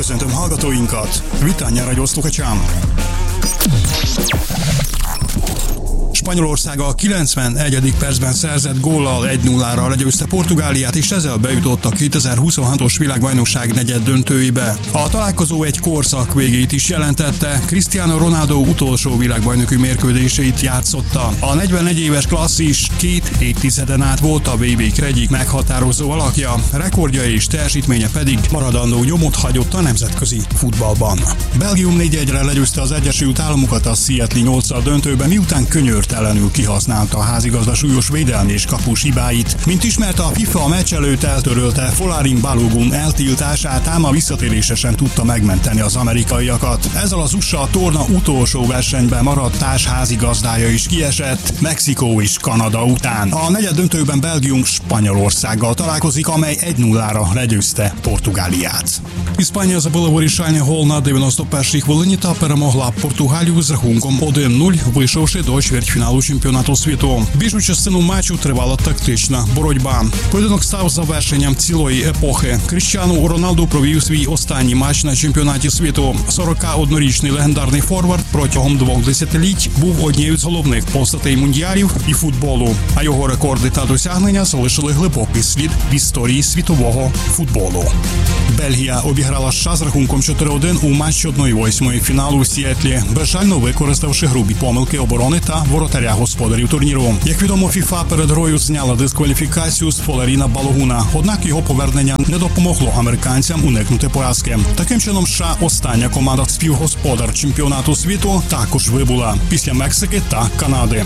Köszöntöm hallgatóinkat! Vitány radio sluchačám! Spanyolország a 91. percben szerzett góllal 1-0-ra legyőzte Portugáliát, és ezzel bejutott a 2026-os világbajnokság negyeddöntőibe. A találkozó egy korszak végét is jelentette, Cristiano Ronaldo utolsó világbajnoki mérkőzését játszotta. A 44 éves klasszis 2 évtizeden át volt a VB-k egyik meghatározó alakja, rekordja és teljesítménye pedig maradandó nyomot hagyott a nemzetközi futballban. Belgium 4-1-re legyőzte az Egyesült Államokat a Seattle 8-al döntőben, miután könyörtelenül kihasználta a házigazda súlyos védelmi és kapus hibáit. Mint ismerte, a FIFA a meccs előtt eltörölte Folarin Balogun eltiltását, ám a visszatérése sem tudta megmenteni az amerikaiakat. Ezzel az USA a torna utolsó versenyben maradt házigazdája is kiesett, Mexikó és Kanada után. A negyeddöntőben Belgium Spanyolországgal találkozik, amely 1-0-ra legyőzte Portugáliát. Іспанія забила вирішальний гол на 91-й хвилині та перемогла Португалію з рахунком 1-0, вийшовши до чвертьфіналу чемпіонату світу. Більшу частину матчу тривала тактична боротьба. Поєдинок став завершенням цілої епохи. Кріштіану Роналду провів свій останній матч на чемпіонаті світу. 41-річний легендарний форвард протягом 2 десятиліть був однією з головних постатей мундіалів і футболу, а його рекорди та досягнення залишили глибокий слід в історії світового футболу. Бельгія обіграла США з рахунком 4-1 у матчі 1/8 фіналу у Сіетлі, безжально використавши грубі помилки оборони та воротаря господарів турніру. Як відомо, ФІФА перед грою зняла дискваліфікацію з Фоларіна Балогуна, однак його повернення не допомогло американцям уникнути поразки. Таким чином, США, остання команда співгосподар чемпіонату світу, також вибула після Мексики та Канади.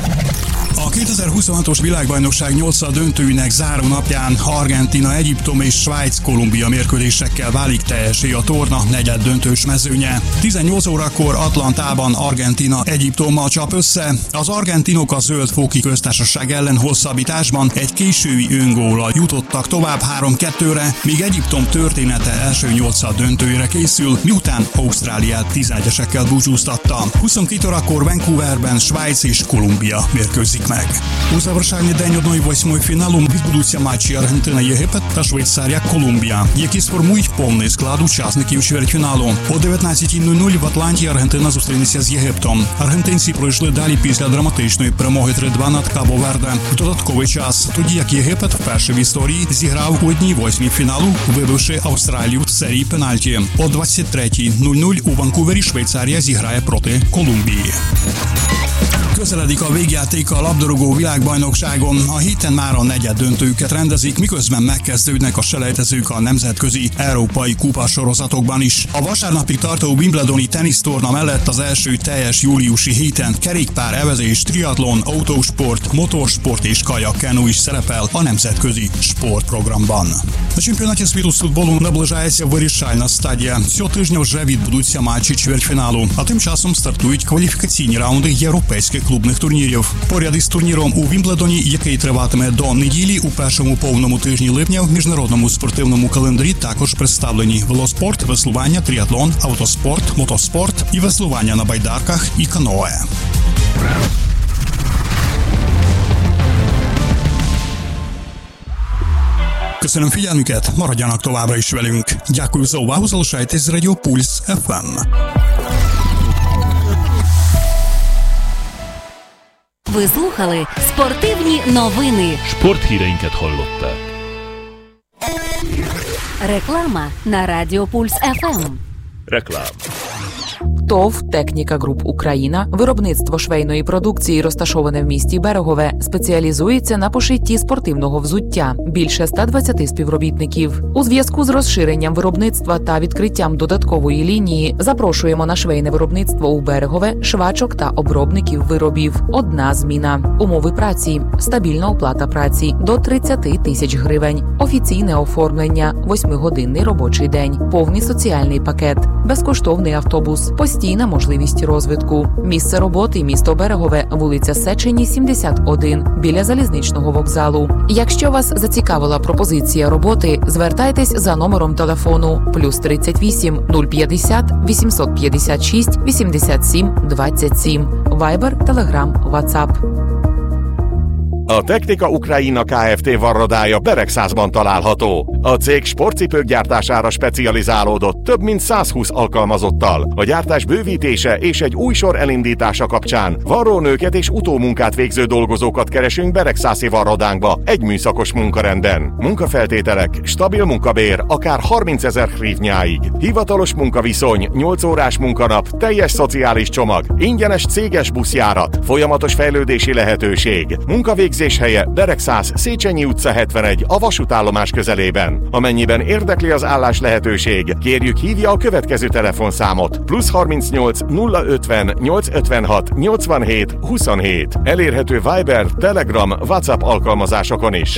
A 2026-os világbajnokság 8. döntőinek záró napján Argentína, Egyiptom és Svájc Kolumbia mérkőzésekkel válik teljessé a torna negyeddöntős mezőnye. 18 órakor Atlantában Argentína Egyiptommal csap össze. Az argentinok a Zöld-Fóki Köztársaság ellen hosszabbításban egy késői öngóllal jutottak tovább 3-2-re, míg Egyiptom története első 8. döntőjére készül, miután Ausztráliát 11-esekkel búcsúztatta. 22 órakor Vancouverben Svájc és Kolumbia mérkőzik meg. У завершальний день 1/8 фіналу відбудуться матчі Аргентина-Єгипет та Швейцарія-Колумбія, які сформують повний склад учасників чвертьфіналу. О 19:00 в Атланті Аргентина зустрінеться з Єгиптом. Аргентинці пройшли далі після драматичної перемоги 3-2 над Кабо-Верде в додатковий час, тоді як Єгипет вперше в історії зіграв у 1/8 фіналу, вибивши Австралію в серії пенальті. О 23:00 у Ванкувері Швейцарія зіграє проти Колумбії. Közeledik a végjáték a labdarúgó világbajnokságon, a héten már a negyeddöntőket rendezik, miközben megkezdődnek a selejtezők a nemzetközi európai kupasorozatokban is. A vasárnapig tartó Wimbledoni tenisztorna mellett az első teljes júliusi héten kerékpár, evezés, triatlon, autósport, motorsport és kajak-kenu is szerepel a nemzetközi sportprogramban. На чемпіонаті світу з футболу наближається вирішальна стадія. Цього тижня вже відбудуться матчі чвертьфіналу, а тим часом стартують кваліфікаційні раунди європейських клубних турнірів. Поряд із турніром у Вімблдоні, який триватиме до неділі, у першому повному тижні липня в міжнародному спортивному календарі також представлені велоспорт, веслування, тріатлон, автоспорт, мотоспорт і веслування на байдарках і каное. Köszönöm figyelmüket, maradjanak továbbra is velünk. Дякую за увагу, залишайтесь з Радіо Пульс FM. Ви слухали спортивні новини. Sporthíreinket hallották. Реклама на Радіо Пульс FM. Реклама. ТОВ «Техніка Груп Україна», виробництво швейної продукції, розташоване в місті Берегове, спеціалізується на пошитті спортивного взуття. Більше 120 співробітників. У зв'язку з розширенням виробництва та відкриттям додаткової лінії запрошуємо на швейне виробництво у Берегове, швачок та обробників виробів. Одна зміна. Умови праці. Стабільна оплата праці до 30 тисяч гривень. Офіційне оформлення. 8-годинний робочий день. Повний соціальний пакет. Безкоштовний автобус. Постійна можливість розвитку. Місце роботи – місто Берегове, вулиця Сечені, 71, біля залізничного вокзалу. Якщо вас зацікавила пропозиція роботи, звертайтесь за номером телефону +38 050 856 87 27. Вайбер, Телеграм, Ватсап. A Technika Ukrajina Kft. Varrodája Beregszászban található. A cég sportcipők gyártására specializálódott több mint 120 alkalmazottal. A gyártás bővítése és egy új sor elindítása kapcsán varrónőket és utómunkát végző dolgozókat keresünk Beregszászi varrodánkba egy műszakos munkarendben. Munkafeltételek, stabil munkabér, akár 30 000 hrivnyáig. Hivatalos munkaviszony, 8 órás munkanap, teljes szociális csomag, ingyenes céges buszjárat, folyamatos fejlődési lehetőség. Munkavégzés helye Beregszász, Széchenyi utca 71 a vasútállomás közelében. Amennyiben érdekli az állás lehetőség, kérjük hívja a következő telefonszámot: +38 050 856 87 27. Elérhető Viber, Telegram, WhatsApp alkalmazásokon is.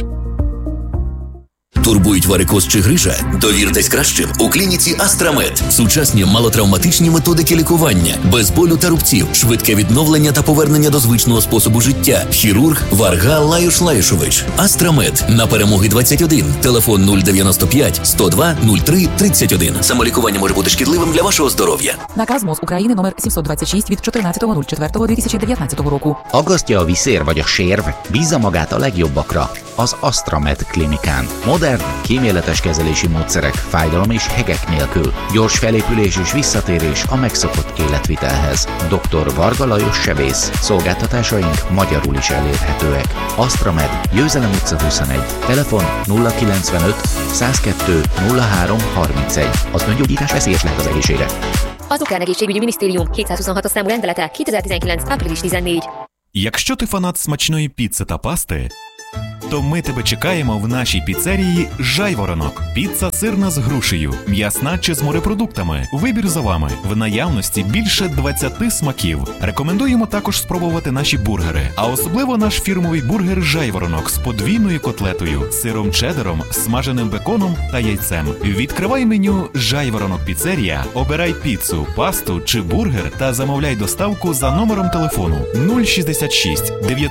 Турбують варикоз чи грижа? Довіртесь кращим у клініці Астрамед. Сучасні малотравматичні методики лікування, без болю та рубців, швидке відновлення та повернення до звичного способу життя. Хірург Варга Лаюш Лаюшович. Астрамед. На Перемоги 21. Телефон 095 102 03 31. Самолікування може бути шкідливим для вашого здоров'я. Наказ МОЗ України номер 726 від 14.04.2019 року. Aggasztja a viszér vagy a sérv? Bízza magát a legjobbakra. Az Astramed klinikán. Modern, kíméletes kezelési módszerek, fájdalom és hegek nélkül. Gyors felépülés és visszatérés a megszokott életvitelhez. Dr. Varga Lajos sebész. Szolgáltatásaink magyarul is elérhetőek. Astramed, Győzelem utca 21. Telefon 095 102 03 31. Az öngyógyítás veszélyes lehet az egészségre. Az Ukrán-egészségügyi minisztérium 726 számú rendelete 2019. április 14. Якщо ти фанат смачної піци та пасти, то ми тебе чекаємо в нашій піцерії «Жайворонок». Піца сирна з грушею, м'ясна чи з морепродуктами. Вибір за вами. В наявності більше 20 смаків. Рекомендуємо також спробувати наші бургери. А особливо наш фірмовий бургер «Жайворонок» з подвійною котлетою, сиром чеддером, смаженим беконом та яйцем. Відкривай меню «Жайворонок Піцерія», обирай піцу, пасту чи бургер та замовляй доставку за номером телефону 066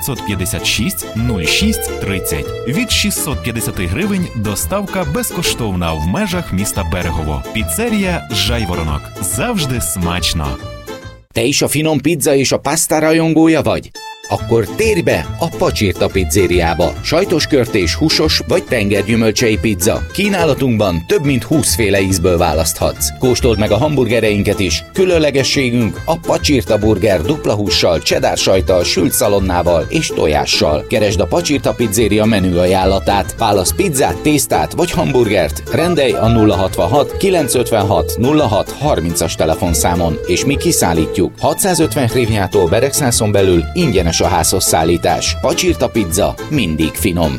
956 06 30. Від 650 гривень доставка безкоштовна в межах міста Берегово. Піцерія «Жайворонок». Завжди смачно. Te is a finom pizza és a pasta rajongója vagy? Akkor térj be a Pacsirta pizzériába. Sajtos körtés, húsos vagy tengergyümölcsei pizza. Kínálatunkban több mint 20 féle ízből választhatsz. Kóstold meg a hamburgereinket is. Különlegességünk a Pacsirta burger dupla hússal, cheddar sajttal, sült szalonnával és tojással. Keresd a Pacsirta pizzéria menü ajánlatát. Válasz pizzát, tésztát vagy hamburgert. Rendelj a 066 956 06 30-as telefonszámon, és mi kiszállítjuk. 650 hrivnyától Beregszászon belül ingyenes a házhoz szállítás. Pacsirta pizza mindig finom.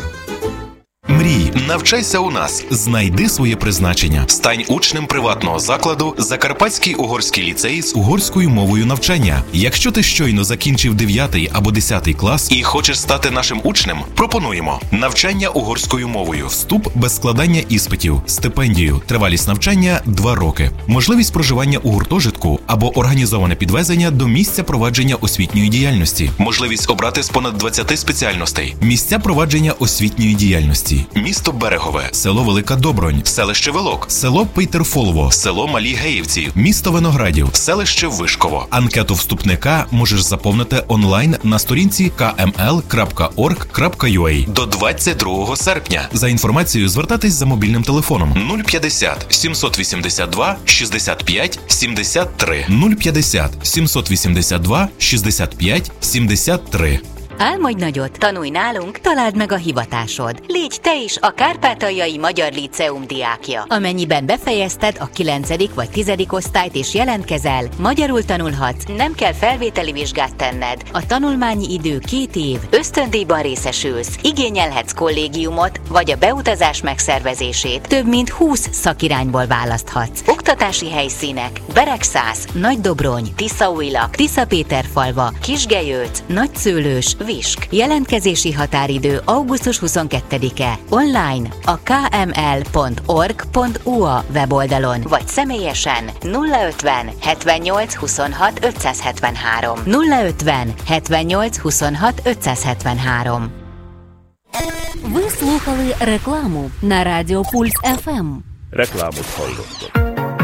Мрій, навчайся у нас, знайди своє призначення. Стань учнем приватного закладу Закарпатський угорський ліцей з угорською мовою навчання. Якщо ти щойно закінчив 9 або 10 клас і хочеш стати нашим учнем, пропонуємо навчання угорською мовою, вступ без складання іспитів, стипендію, тривалість навчання 2 роки, можливість проживання у гуртожитку або організоване підвезення до місця провадження освітньої діяльності, можливість обрати з понад 20 спеціальностей, місця провадження освітньої діяльності. Місто Берегове, село Велика Добронь, селище Велок, село Пейтерфолово, село Малі Геївці, місто Виноградів, селище Вишково. Анкету вступника можеш заповнити онлайн на сторінці kml.org.ua до 22 серпня. За інформацією звертатись за мобільним телефоном 050 782 65 73 050 782 65 73. Álmodj nagyot, tanulj nálunk, találd meg a hivatásod. Légy te is a Kárpátaljai Magyar Líceum diákja. Amennyiben befejezted a 9. vagy 10. osztályt és jelentkezel, magyarul tanulhatsz, nem kell felvételi vizsgát tenned. A tanulmányi idő 2 év, ösztöndíjban részesülsz, igényelhetsz kollégiumot, vagy a beutazás megszervezését több mint 20 szakirányból választhatsz. Oktatási helyszínek: Beregszász, Nagydobrony, Tiszaújlak, Tiszapéterfalva, Kisgelyőc, Nagyszőlős, Visk. Jelentkezési határidő augusztus 22-e. Online a kml.org.ua weboldalon, vagy személyesen 050 78 26 573. 050 78 26 573. Ви слухали рекламу на Радіо Пульс ФМ. Reklámot hallottak.